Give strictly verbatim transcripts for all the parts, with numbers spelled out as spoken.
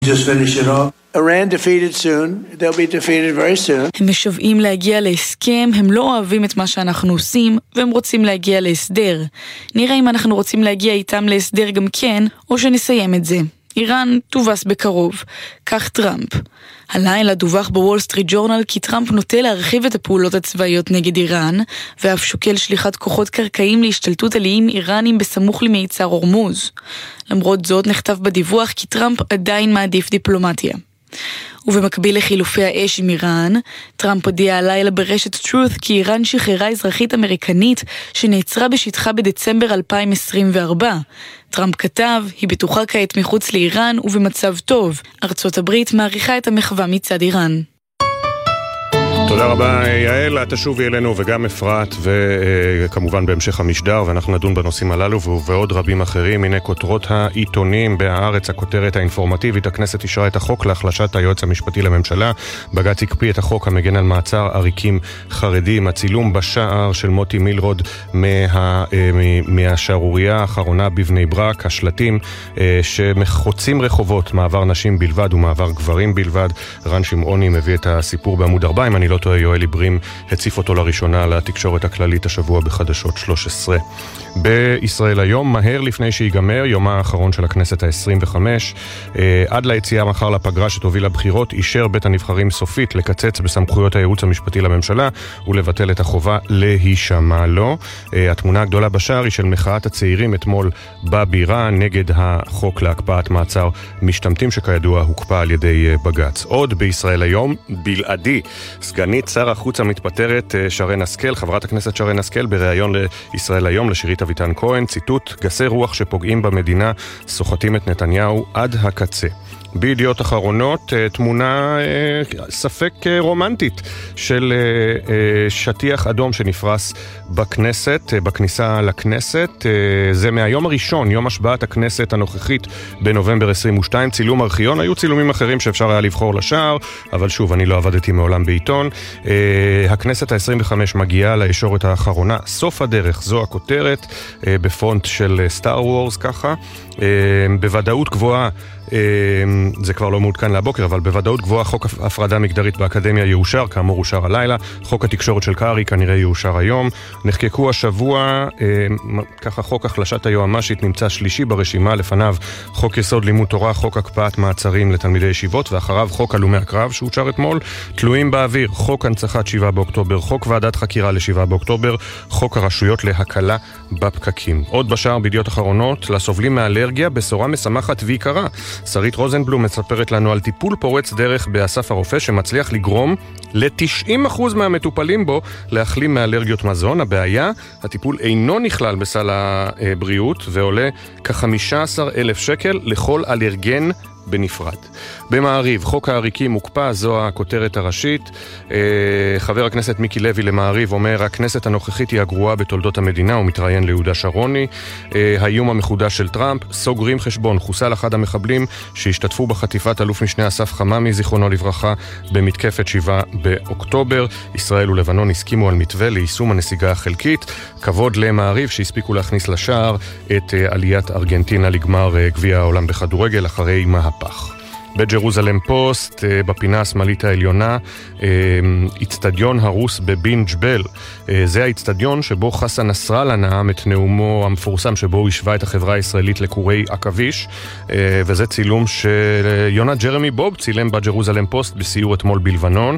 Just finish it off. Iran defeated soon. They'll be defeated very soon. הם משוועים להגיע להסכם, הם לא אוהבים את מה שאנחנו עושים, והם רוצים להגיע להסדר. נראה אם אנחנו רוצים להגיע איתם להסדר גם כן, או שנסיים את זה. איראן תובס בקרוב. כך טראמפ. הלילה דווח בוול סטריט ג'ורנל כי טראמפ נוטה להרחיב את הפעולות הצבאיות נגד איראן, ואף שוקל שליחת כוחות קרקעיים להשתלטות על איים איראנים בסמוך למיצר הורמוז. למרות זאת נכתב בדיווח כי טראמפ עדיין מעדיף דיפלומטיה. ובמקביל לחילופי האש עם איראן, טראמפ הודיע הלילה ברשת Truth כי איראן שחררה אזרחית אמריקנית שנעצרה בשטחה בדצמבר אלפיים עשרים וארבע. טראמפ כתב, היא בטוחה כעת מחוץ לאיראן ובמצב טוב. ארצות הברית מעריכה את המחווה מצד איראן. תודה רבה יעל, את תשובי אלינו וגם אפרת וכמובן בהמשך המשדר, ואנחנו נדון בנושאים הללו ובעוד רבים אחרים. הנה כותרות העיתונים בהארץ, הכותרת האינפורמטיבית: הכנסת אישרה את החוק להחלשת היועץ המשפטי לממשלה. בג"ץ הקפיא את החוק המגן על מעצר עריקים חרדים. הצילום בשער של מוטי מילרוד מה, מהשערוריה האחרונה בבני ברק, השלטים שמחוצים רחובות, מעבר נשים בלבד ומעבר גברים בלבד. רן שמעוני מביא את הסיפור בעמוד ארבע, אם אני לא טועה יואל איברים הציף אותו לראשונה לתקשורת הכללית השבוע בחדשות שלוש עשרה. בישראל היום, מהר לפני שיגמר יומה האחרון של הכנסת ה-עשרים וחמש, עד ליציאה מחר לפגרה שתוביל לבחירות, אישר בית הנבחרים סופית לקצץ בסמכויות הייעוץ המשפטי לממשלה ולבטל את החובה להישמע לו. התמונה הגדולה בשער היא של מחאת הצעירים אתמול בבירה נגד החוק להקפאת מעצר משתמטים שכידוע הוקפא על ידי בג"ץ. עוד בישראל היום, בלעדי סגנית שר החוץ המתפטרת שרן השכל, חברת הכנסת שרן השכל, בריאיון לישראל היום לשירית אביטן כהן, ציטוט: גסי רוח שפוגעים במדינה סוחטים את נתניהו עד הקצה. בידיעות אחרונות, תמונה ספק רומנטית של שטיח אדום שנפרס בכנסת, בכניסה לכנסת. זה מהיום הראשון, יום השבעת הכנסת הנוכחית בנובמבר עשרים ושתיים, צילום ארכיון. היו צילומים אחרים שאפשר היה לבחור לשער, אבל שוב, אני לא עבדתי מעולם בעיתון. הכנסת ה-עשרים וחמש מגיעה לישורת האחרונה, סוף הדרך, זו הכותרת, בפונט של סטאר וורס ככה. בוודאות גבוהה, זה כבר לא מעודכן לבוקר, אבל בוודאות גבוהה חוק הפרדה מגדרית באקדמיה יאושר, כאמור אושר הלילה. חוק התקשורת של קארי כנראה יאושר היום. נחקקו השבוע, ככה חוק החלשת היועמ"שית נמצא שלישי ברשימה, לפניו חוק יסוד לימוד תורה, חוק הקפאת מעצרים לתלמידי ישיבות, ואחריו חוק הלומי הקרב שאושר אתמול. תלויים באוויר, חוק הנצחת שבעה באוקטובר, חוק ועדת חקירה לשבעה באוקטובר, חוק הרשויות להקלה בפקקים. עוד בשער בידיעות אחרונות, לסובלים מאלרגיה בשורה משמחת ויקרה. שרית רוזנבלום מספרת לנו על טיפול פורץ דרך באסף הרופא שמצליח לגרום ל-תשעים אחוז מהמטופלים בו להחלים מאלרגיות מזון. הבעיה, הטיפול אינו נכלל בסל הבריאות ועולה כ-חמישה עשר אלף שקל לכל אלרגן בנפרד. במעריב, חוק העריקים מוקפא, זו הכותרת הראשית. חבר הכנסת מיקי לוי למעריב אומר, הכנסת הנוכחית היא הגרועה בתולדות המדינה, הוא מתראיין ליהודה שרוני. האיום המחודש של טראמפ, סוגרים חשבון, חוסל אחד המחבלים שהשתתפו בחטיפת אלוף משנה אסף חממי, זיכרונו לברכה, במתקפת שבעה באוקטובר. ישראל ולבנון הסכימו על מתווה ליישום הנסיגה החלקית. כבוד למעריב שהספיקו להכניס לשער את עליית ארגנטינה לגמר גביע העולם בכדורגל אחרי מהפך. בג'רוזלם פוסט, בפינה השמאלית העליונה, אצטדיון הרוס בבין ג'בל. זה האצטדיון שבו חסן נסראללה נאם את נאומו המפורסם שבו הוא השווה את החברה הישראלית לכורי עכביש, וזה צילום שיונה ג'רמי בוב צילם בג'רוזלם פוסט בסיור אתמול בלבנון.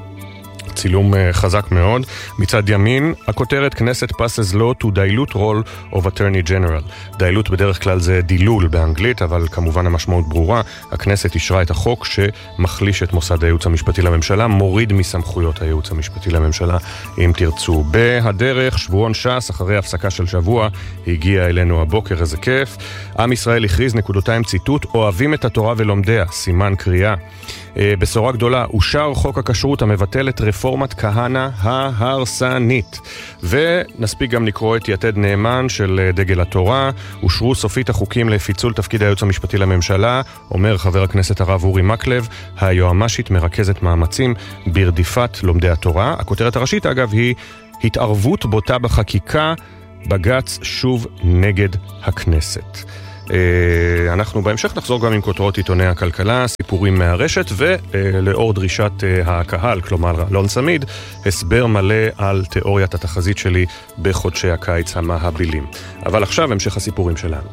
צילום חזק מאוד. מצד ימין, הכותרת כנסת passes law to dilute role of attorney general. דילוט בדרך כלל זה דילול באנגלית, אבל כמובן המשמעות ברורה. הכנסת אישרה את החוק שמחליש את מוסד הייעוץ המשפטי לממשלה, מוריד מסמכויות הייעוץ המשפטי לממשלה, אם תרצו. בהדרך, שבועון ש"ס, אחרי הפסקה של שבוע, הגיע אלינו הבוקר, איזה כיף. עם ישראל הכריז נקודותיים ציטוט, אוהבים את התורה ולומדיה, סימן קריאה. בשורה גדולה, אושר חוק הכשרות המבטל את רפורמת כהנא ההרסנית. ונספיק גם לקרוא את יתד נאמן של דגל התורה. אושרו סופית החוקים לפיצול תפקיד הייעוץ המשפטי לממשלה, אומר חבר הכנסת הרב אורי מקלב, היועמ"שית מרכזת מאמצים ברדיפת לומדי התורה. הכותרת הראשית אגב היא התערבות בוטה בחקיקה, בג"ץ שוב נגד הכנסת. אנחנו בהמשך נחזור גם עם כותרות עיתוני הכלכלה, סיפורים מהרשת, ולאור דרישת הקהל, כלומר אלון צמיד, הסבר מלא על תיאוריית התחזית שלי בחודשי הקיץ המהבילים. אבל עכשיו המשך הסיפורים שלנו.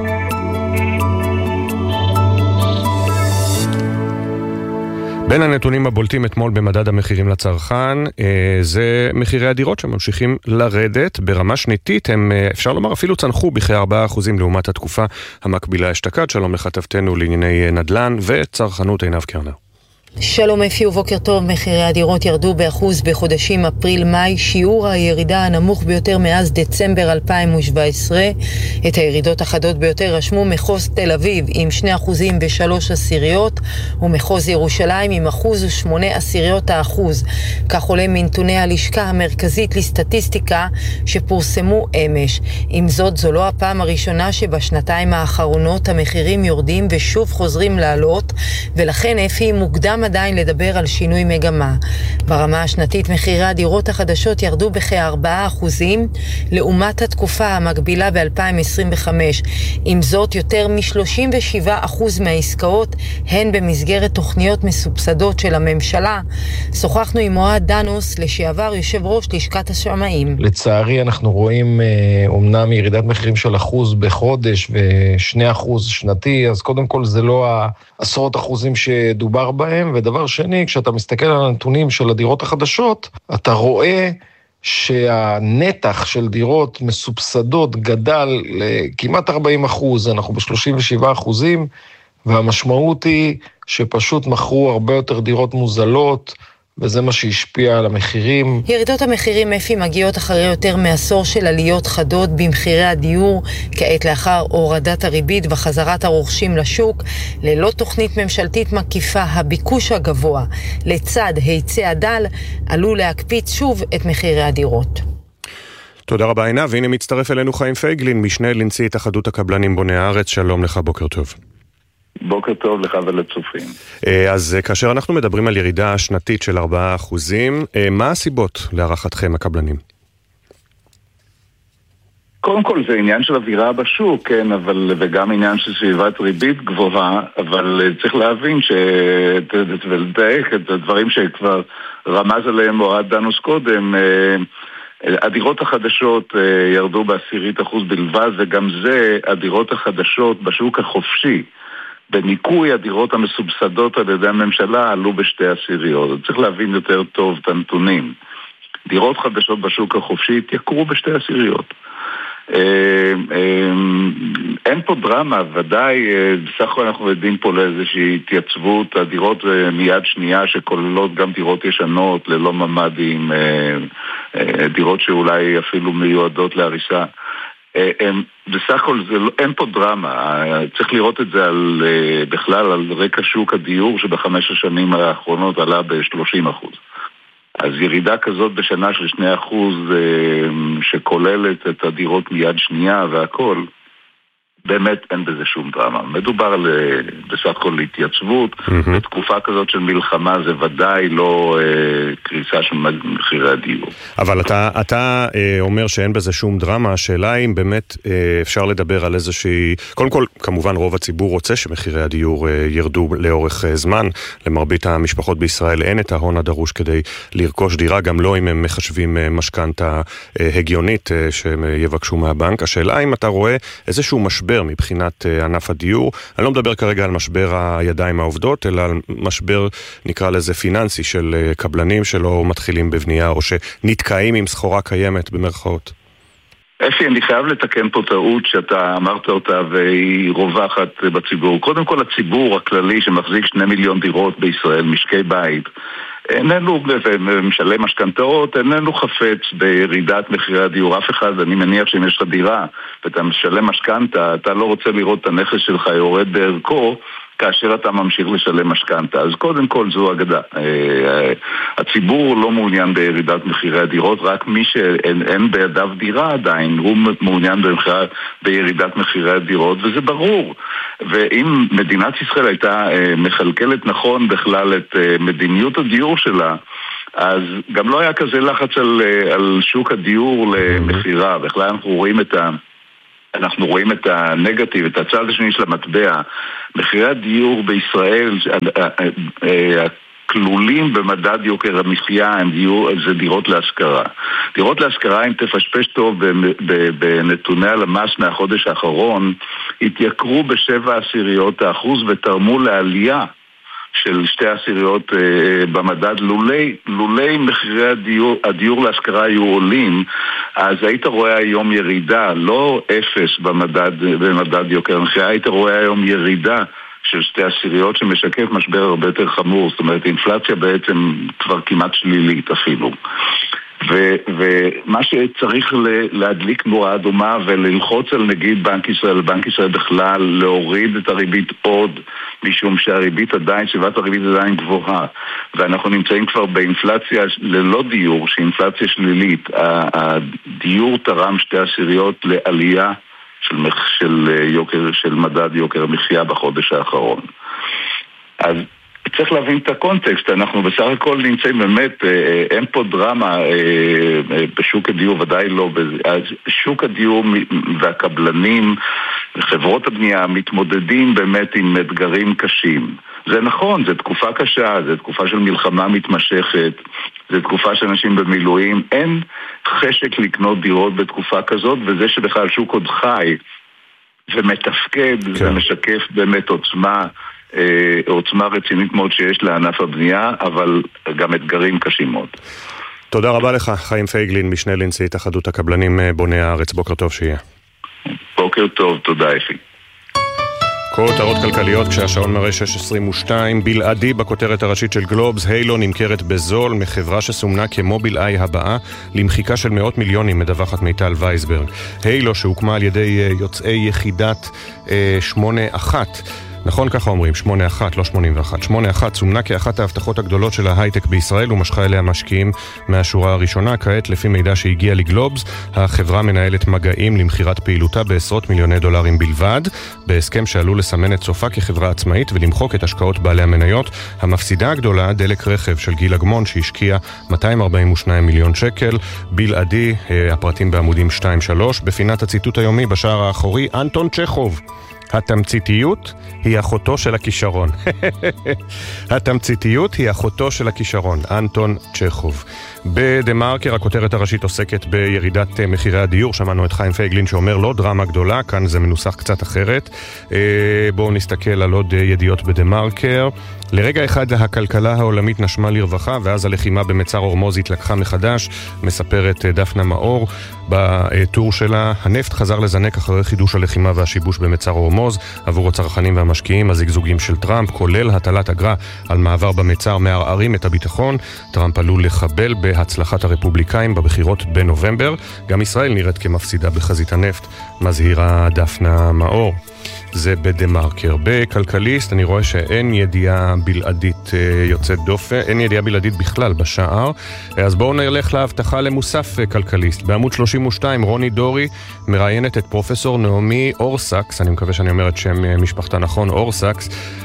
בין הנתונים הבולטים אתמול במדד המחירים לצרכן, זה מחירי הדירות שממשיכים לרדת. ברמה שנתית הם, אפשר לומר, אפילו צנחו בכ-ארבעה אחוזים לעומת התקופה המקבילה אשתקד. שלום לכתבתנו לענייני נדל"ן וצרכנות עינב קרנר. שלום אפי ובוקר טוב. מחירי הדירות ירדו באחוז בחודשים אפריל-מאי, שיעור הירידה הנמוך ביותר מאז דצמבר אלפיים שבע עשרה. את הירידות החדות ביותר רשמו מחוז תל אביב עם שני אחוזים ושלוש עשיריות, ומחוז ירושלים עם אחוז ושמונה עשיריות האחוז. כך עולה מנתוני הלשכה המרכזית לסטטיסטיקה שפורסמו אמש. עם זאת, זו לא הפעם הראשונה שבשנתיים האחרונות המחירים יורדים ושוב חוזרים לעלות, ולכן אפי מוקדם עדיין לדבר על שינוי מגמה. ברמה השנתית מחירי הדירות החדשות ירדו בכ-ארבעה אחוזים לעומת התקופה המקבילה ב-אלפיים עשרים וחמש. עם זאת, יותר מ-שלושים ושבעה אחוז מהעסקאות הן במסגרת תוכניות מסובסדות של הממשלה. שוחחנו עם אוהד דנוס, לשעבר יושב ראש לשכת השמאים. לצערי אנחנו רואים אומנם ירידת מחירים של אחוז בחודש ושני אחוז שנתי, אז קודם כל זה לא העשרות אחוזים שדובר בהם, ודבר שני, כשאתה מסתכל על הנתונים של הדירות החדשות, אתה רואה שהנתח של דירות מסובסדות גדל לכמעט ארבעים אחוז, אנחנו ב-שלושים ושבעה אחוזים, והמשמעות היא שפשוט מכרו הרבה יותר דירות מוזלות, וזה מה שהשפיע על המחירים. ירידות המחירים אפי מגיעות אחרי יותר מעשור של עליות חדות במחירי הדיור, כעת לאחר הורדת הריבית וחזרת הרוכשים לשוק. ללא תוכנית ממשלתית מקיפה, הביקוש הגבוה לצד היצע הדל עלול להקפיץ שוב את מחירי הדירות. תודה רבה עינה, והנה מצטרף אלינו חיים פייגלין, משנה לנשיא התאחדות הקבלנים בוני הארץ. שלום לך, בוקר טוב. בוקר טוב לך ולצופים. אז כאשר אנחנו מדברים על ירידה שנתית של ארבעה אחוזים, מה הסיבות להערכתכם הקבלנים? קודם כל זה עניין של אווירה בשוק, כן, אבל, וגם עניין של סביבת ריבית גבוהה, אבל צריך להבין ש... ולדייק את הדברים שכבר רמז עליהם אוהד דנוס קודם. הדירות החדשות ירדו בעשירית אחוז בלבד, וגם זה הדירות החדשות בשוק החופשי. בניקוי הדירות המסובסדות על ידי הממשלה עלו בשתי עשיריות. צריך להבין יותר טוב את הנתונים. דירות חדשות בשוק החופשי התייקרו בשתי עשיריות. אין פה דרמה, ודאי, בסך הכל אנחנו עדים פה לאיזושהי התייצבות, הדירות מיד שנייה שכוללות גם דירות ישנות, ללא ממדים, דירות שאולי אפילו מיועדות להריסה. בסך הכל זה, אין פה דרמה, צריך לראות את זה על, בכלל על רקע שוק הדיור שבחמש השנים האחרונות עלה ב-שלושים אחוז. אז ירידה כזאת בשנה של שני אחוז שכוללת את הדירות מיד שנייה והכל, באמת אין בזה שום דרמה. מדובר על, בסך הכל להתייצבות, mm-hmm. בתקופה כזאת של מלחמה זה ודאי לא אה, קריסה של מחירי הדיור. אבל אתה, אתה אה, אומר שאין בזה שום דרמה, השאלה אם באמת אה, אפשר לדבר על איזושהי... קודם כל, כמובן רוב הציבור רוצה שמחירי הדיור אה, ירדו לאורך אה, זמן, למרבית המשפחות בישראל אין את ההון הדרוש כדי לרכוש דירה, גם לא אם הם מחשבים אה, משכנתה אה, הגיונית אה, שהם יבקשו מהבנק. השאלה אם אתה רואה איזשהו משבר מבחינת ענף הדיור. אני לא מדבר כרגע על משבר הידיים העובדות, אלא על משבר, נקרא לזה פיננסי, של קבלנים שלא מתחילים בבנייה, או שנתקעים עם סחורה קיימת במרכאות. אפי, אני חייב לתקן פה טעות שאתה אמרת אותה והיא רווחת בציבור. קודם כל, הציבור הכללי שמחזיק שני מיליון דירות בישראל, משקי בית, איננו משלם משכנתאות, איננו חפץ בירידת מחירי הדיור. אף אחד, אני מניח שאם יש לך דירה ואתה משלם משכנתה, אתה לא רוצה לראות את הנכס שלך יורד בערכו כאשר אתה ממשיך לשלם משכנתה. אז קודם כל זו אגדה. הציבור לא מעוניין בירידת מחירי הדירות, רק מי שאין בידיו דירה עדיין, הוא מעוניין בירידת מחירי הדירות, וזה ברור. ואם מדינת ישראל הייתה מחלקלת נכון בכלל את מדיניות הדיור שלה, אז גם לא היה כזה לחץ על, על שוק הדיור למחירה. בכלל אנחנו רואים את ה... אנחנו רואים את הנגטיב, את הצד השני של המטבע. מחירי הדיור בישראל, הכלולים במדד יוקר המחיה, הם דיור, זה דירות להשכרה. דירות להשכרה, אם תפשפש טוב בנתוני הלמ"ס מהחודש האחרון, התייקרו בשבע עשיריות האחוז ותרמו לעלייה של שתי עשיריות אה, במדד. לולי, לולי מחירי הדיור, הדיור להשכרה היו עולים, אז היית רואה היום ירידה, לא אפס במדד, במדד יוקר המחיה, היית רואה היום ירידה של שתי עשיריות שמשקף משבר הרבה יותר חמור. זאת אומרת, אינפלציה בעצם כבר כמעט שלילית אפילו. ו- ומה שצריך להדליק נורה אדומה וללחוץ על נגיד בנק ישראל, בנק ישראל בכלל, להוריד את הריבית עוד, משום שהריבית עדיין, סביבת הריבית עדיין גבוהה, ואנחנו נמצאים כבר באינפלציה ללא דיור, שאינפלציה שלילית. הדיור תרם שתי עשיריות לעלייה של, של, יוקר, של מדד יוקר המחיה בחודש האחרון. אז צריך להבין את הקונטקסט, אנחנו בסך הכל נמצאים באמת, אין פה דרמה בשוק הדיור, ודאי לא. שוק הדיור והקבלנים וחברות הבנייה מתמודדים באמת עם אתגרים קשים. זה נכון, זו תקופה קשה, זו תקופה של מלחמה מתמשכת, זו תקופה של אנשים במילואים, אין חשק לקנות דירות בתקופה כזאת, וזה שבכלל שוק עוד חי ומתפקד, כן. זה משקף באמת עוצמה, עוצמה רצינית מאוד שיש לענף הבנייה, אבל גם אתגרים קשים מאוד. תודה רבה לך, חיים פייגלין, משנה לנשיא התאחדות הקבלנים בוני הארץ. בוקר טוב שיהיה. בוקר טוב, תודה אפי. כותרות כלכליות כשהשעון מראה שש עשרים ושתיים. בלעדי בכותרת הראשית של גלובס, הילו נמכרת בזול מחברה שסומנה כמוביל איי הבאה למחיקה של מאות מיליונים, מדווחת מיטל וייסברג. הילו שהוקמה על ידי יוצאי יחידת שמונה אחת, נכון ככה אומרים, שמונה אחת, לא שמונים ואחת. שמונה אחת סומנה כאחת ההבטחות הגדולות של ההייטק בישראל ומשכה אליה משקיעים מהשורה הראשונה. כעת, לפי מידע שהגיע לגלובס, החברה מנהלת מגעים למחירת פעילותה בעשרות מיליוני דולרים בלבד, בהסכם שעלול לסמן את סופה כחברה עצמאית ולמחוק את השקעות בעלי המניות. המפסידה הגדולה, דלק רכב של גיל אגמון, שהשקיע מאתיים ארבעים ושניים מיליון שקל. בלעדי, הפרטים בעמודים שתיים שלוש. בפינת הציטוט היומי בשער האחורי, אנטון צ'כוב. התמציתיות היא אחותו של הכישרון. התמציתיות היא אחותו של הכישרון, אנטון צ'כוב. בדמרקר הכותרת הראשית עוסקת בירידת מחירי הדיור. שמענו את חיים פייגלין שאומר לא דרמה גדולה, כאן זה מנוסח קצת אחרת. בואו נסתכל על עוד ידיעות בדמרקר. לרגע אחד הכלכלה העולמית נשמה לרווחה, ואז הלחימה במצר הורמוז התלקחה מחדש, מספרת דפנה מאור בטור שלה. הנפט חזר לזנק אחרי חידוש הלחימה והשיבוש במצר הורמוז. עבור הצרכנים והמשקיעים, הזיגזוגים של טראמפ, כולל הטלת אגרה על מעבר במצר, מערערים את הביטחון. טראמפ עלול לחבל בהצלחת הרפובליקאים בבחירות בנובמבר. גם ישראל נראית כמפסידה בחזית הנפט, מזהירה דפנה מאור. זה בדמרקר. בכלכליסט אני רואה שאין ידיעה בלעדית יוצאת דופן, אין ידיעה בלעדית בכלל בשער. אז בואו נלך להבטחה למוסף כלכליסט. בעמוד שלושים ושתיים רוני דורי מראיינת את פרופסור נעמי אורסקס, אני מקווה שאני אומר את שם משפחתה נכון, אורסקס.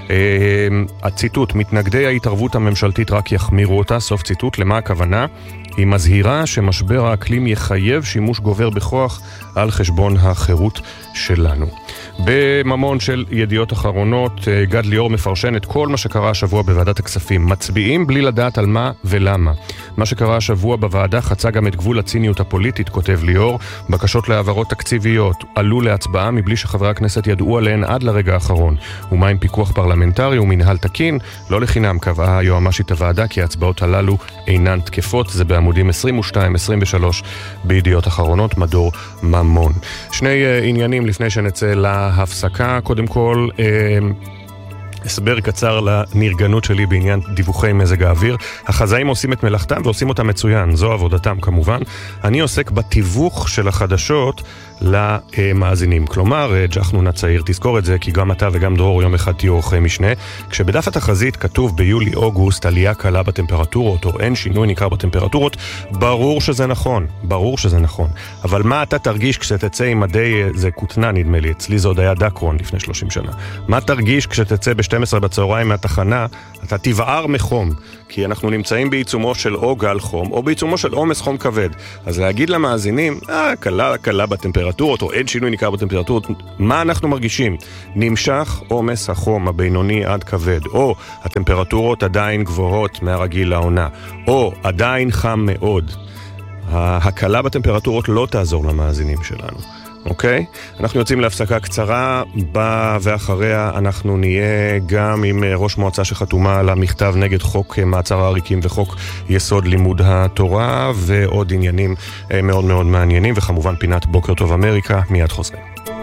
הציטוט, מתנגדי ההתערבות הממשלתית רק יחמירו אותה, סוף ציטוט. למה הכוונה? היא מזהירה שמשבר האקלים יחייב שימוש גובר בכוח על חשבון החירות שלנו. בממון של ידיעות אחרונות, גד ליאור מפרשן את כל מה שקרה השבוע בוועדת הכספים. מצביעים בלי לדעת על מה ולמה. מה שקרה השבוע בוועדה חצה גם את גבול הציניות הפוליטית, כותב ליאור. בקשות להעברות תקציביות עלו להצבעה מבלי שחברי הכנסת ידעו עליהן עד לרגע האחרון. ומה עם פיקוח פרלמנטרי ומנהל תקין? לא לחינם קבעה היועמ"שית הוועדה כי ההצבעות הללו אינן תקפות. זה בעמודים עשרים ושתיים עשרים ושלוש בידיעות אחרונות, מדור ממון. שני uh, עניינים לפני שנצא להפסקה. קודם כל, uh, הסבר קצר לנרגנות שלי בעניין דיווחי מזג האוויר. החזאים עושים את מלאכתם ועושים אותם מצוין, זו עבודתם כמובן. אני עוסק בתיווך של החדשות למאזינים. כלומר, ג'חנון הצעיר, תזכור את זה, כי גם אתה וגם דרור יום אחד תהיו עורכי משנה. כשבדף התחזית כתוב ביולי-אוגוסט עלייה קלה בטמפרטורות, או אין שינוי ניכר בטמפרטורות, ברור שזה נכון, ברור שזה נכון. אבל מה אתה תרגיש כשתצא עם מדי, זה כותנה נדמה לי, אצלי זה עוד היה דקרון לפני שלושים שנה. מה תרגיש כשתצא בשתי שתים עשרה בצהריים מהתחנה, אתה תבער מחום, כי אנחנו נמצאים בעיצומו של או גל חום, או בעיצומו של עומס חום כבד. אז להגיד למאזינים, אה, קלה, קלה בטמפרטורות, או אין שינוי ניכר בטמפרטורות, מה אנחנו מרגישים? נמשך עומס החום הבינוני עד כבד, או הטמפרטורות עדיין גבוהות מהרגיל לעונה, או עדיין חם מאוד. ההקלה בטמפרטורות לא תעזור למאזינים שלנו. אוקיי? אנחנו יוצאים להפסקה קצרה, בה ואחריה אנחנו נהיה גם עם ראש מועצה שחתומה על המכתב נגד חוק מעצר העריקים וחוק יסוד לימוד התורה, ועוד עניינים מאוד מאוד מעניינים, וכמובן פינת בוקר טוב אמריקה, מיד חוזרים.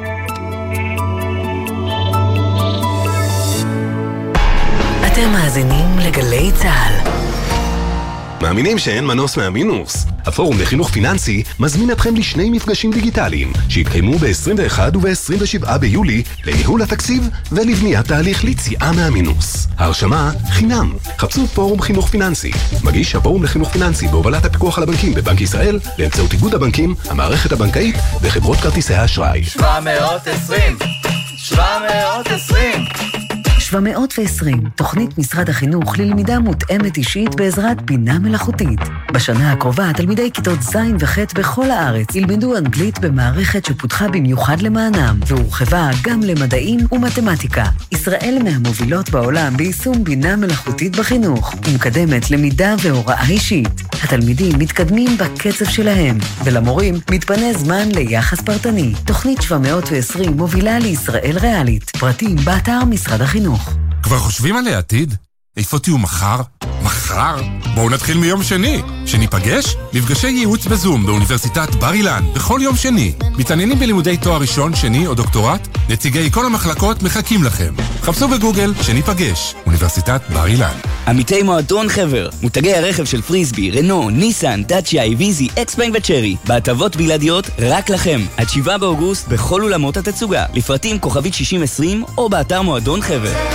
אתם מאזינים לגלי צהל. מאמינים שאין מנוס מהמינוס? הפורום לחינוך פיננסי מזמין אתכם לשני מפגשים דיגיטליים שהתקיימו ב-עשרים ואחד וב-עשרים ושבעה ביולי לניהול התקציב ולבניית תהליך ליציאה מהמינוס. ההרשמה חינם. חפשו פורום חינוך פיננסי. מגיש הפורום לחינוך פיננסי בהובלת הפיקוח על הבנקים בבנק ישראל באמצעות איגוד הבנקים, המערכת הבנקאית וחברות כרטיסי האשראי. שבע מאות ועשרים שבע מאות ועשרים שבע מאות ועשרים, תוכנית משרד החינוך ללמידה מותאמת אישית בעזרת בינה מלאכותית. בשנה הקרובה, תלמידי כיתות ז' וח' בכל הארץ ילמדו אנגלית במערכת שפותחה במיוחד למענם, והורחבה גם למדעים ומתמטיקה. ישראל מהמובילות בעולם ביישום בינה מלאכותית בחינוך, ומקדמת למידה והוראה אישית. התלמידים מתקדמים בקצב שלהם, ולמורים מתפנה זמן ליחס פרטני. תוכנית שבע מאות ועשרים מובילה לישראל ריאלית. פרטים באתר משרד החינוך. כבר חושבים על העתיד? איפה תהיו מחר? מחר? בואו נתחיל מיום שני. שניפגש? מפגשי ייעוץ בזום באוניברסיטת בר אילן בכל יום שני. מתעניינים בלימודי תואר ראשון, שני או דוקטורט? נציגי כל המחלקות מחכים לכם. חפשו בגוגל שניפגש. אוניברסיטת בר אילן. עמיתי מועדון חבר, מותגי הרכב של פריסבי, רנו, ניסן, דאצ'יה, איביזי, אקספנג וצ'רי. בהטבות בלעדיות רק לכם. עד שבעה באוגוסט בכל אולמות התצוגה. לפרטים כוכבית שישים עשרים או באתר מועדון חבר.